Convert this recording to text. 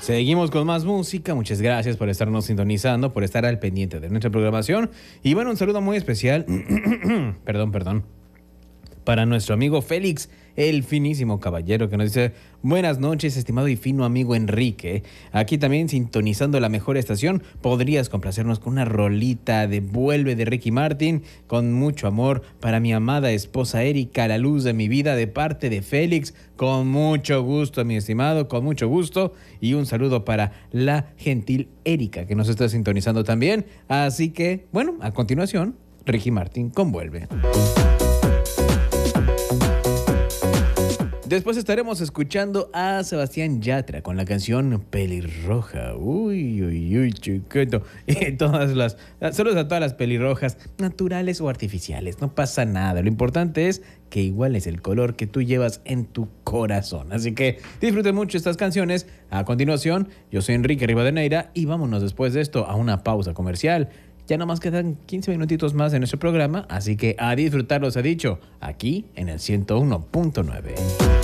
Seguimos con más música. Muchas gracias por estarnos sintonizando, por estar al pendiente de nuestra programación. Y bueno, un saludo muy especial. perdón. Para nuestro amigo Félix, el finísimo caballero, que nos dice: buenas noches, estimado y fino amigo Enrique. Aquí también sintonizando la mejor estación. ¿Podrías complacernos con una rolita de Vuelve de Ricky Martin? Con mucho amor para mi amada esposa Erika, la luz de mi vida, de parte de Félix. Con mucho gusto, mi estimado, con mucho gusto. Y un saludo para la gentil Erika, que nos está sintonizando también. Así que, bueno, a continuación, Ricky Martin con Vuelve. Después estaremos escuchando a Sebastián Yatra con la canción Pelirroja. Uy, chiquito. Y saludos a todas las pelirrojas, naturales o artificiales. No pasa nada. Lo importante es que igual es el color que tú llevas en tu corazón. Así que disfruten mucho estas canciones. A continuación, yo soy Enrique Rivadeneira y vámonos después de esto a una pausa comercial. Ya nomás quedan 15 minutitos más en nuestro programa, así que a disfrutar los he dicho, aquí en el 101.9.